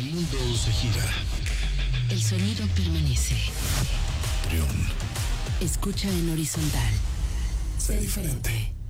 el mundo se gira. El sonido permanece. Trión. Escucha en horizontal. Sé diferente.